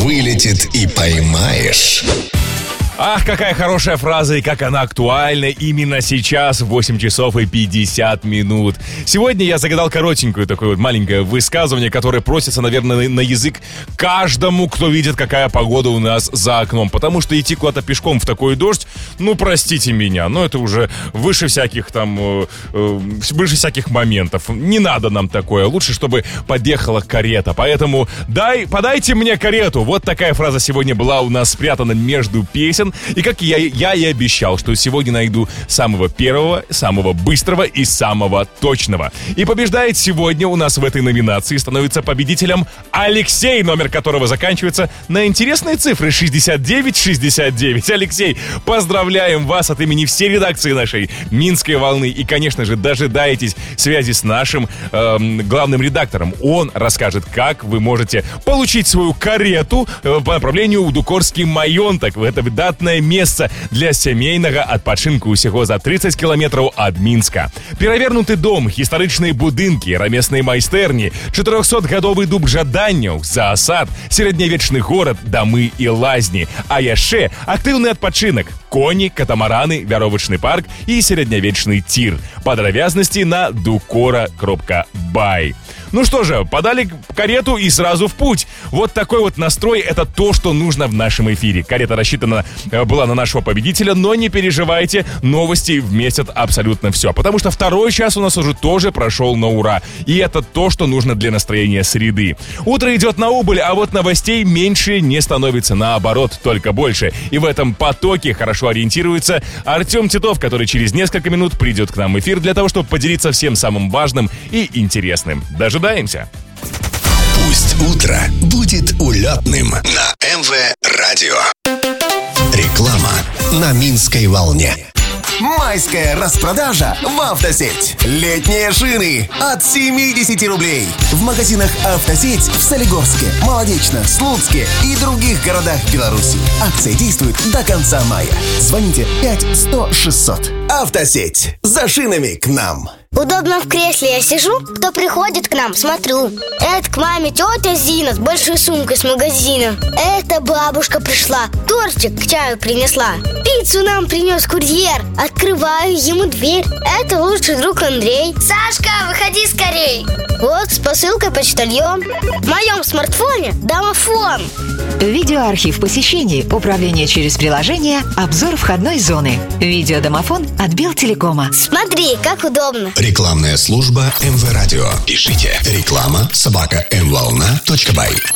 вылетит и поймаешь. Ах, какая хорошая фраза и как она актуальна именно сейчас в 8 часов и 50 минут. Сегодня я загадал коротенькую такое вот маленькое высказывание, которое просится, наверное, на язык каждому, кто видит, какая погода у нас за окном. Потому что идти куда-то пешком в такой дождь, ну, простите меня, но это уже выше всяких там, выше всяких моментов. Не надо нам такое, лучше, чтобы подъехала карета. Поэтому подайте мне карету. Вот такая фраза сегодня была у нас спрятана между песен. И как я и обещал, что сегодня найду самого первого, самого быстрого и самого точного. И побеждает сегодня у нас в этой номинации, становится победителем Алексей, номер которого заканчивается на интересные цифры 6969. Алексей, поздравляем вас от имени всей редакции нашей Минской волны. И, конечно же, дожидайтесь связи с нашим главным редактором. Он расскажет, как вы можете получить свою карету по направлению у Дукорский маёнтак. Это выдатное месца для сямейнага адпачынку усяго за 30 километров ад Мінска. Перавернуты дом, гістарычныя будынкі, рамесныя майстэрні, 400-гадовы дуб жаданняў, заасад, сярэднявечны горад, дамы і лазні. А яшчэ актыўны адпачынак, коні, катамараны, вяровачны парк і сярэднявечны тир. Падрабязнасці на dukora.by. Ну что же, подали карету и сразу в путь. Вот такой вот настрой, это то, что нужно в нашем эфире. Карета рассчитана была на нашего победителя, но не переживайте, новости вместят абсолютно все. Потому что второй час у нас уже тоже прошел на ура. И это то, что нужно для настроения среды. Утро идет на убыль, а вот новостей меньше не становится, наоборот, только больше. И в этом потоке хорошо ориентируется Артем Титов, который через несколько минут придет к нам в эфир для того, чтобы поделиться всем самым важным и интересным. Дожидаемся. Пусть утро будет улетным на МВ Радио. Реклама на Минской волне. Майская распродажа в «Автосеть». Летние шины от 70 рублей. В магазинах «Автосеть» в Солигорске, Молодечно, Слуцке и других городах Беларуси. Акция действует до конца мая. Звоните 5-100-600. «Автосеть». За шинами к нам. Удобно в кресле я сижу, кто приходит к нам, смотрю. Это к маме тетя Зина с большой сумкой с магазина. Это бабушка пришла, тортик к чаю принесла. Пиццу нам принес курьер. Открываю ему дверь. Это лучший друг Андрей. Сашка, выходи скорей. Вот с посылкой почтальон. В моем смартфоне домофон. Видеоархив посещений, управление через приложение, обзор входной зоны. Видеодомофон от Белтелекома. Смотри, как удобно. Рекламная служба МВ Радио. Пишите реклама@mvolna.by.